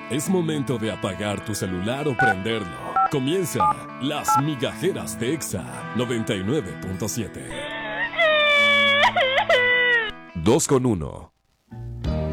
Es momento de apagar tu celular o prenderlo. Comienza Las Migajeras de Exa 99.7. 2 con 1.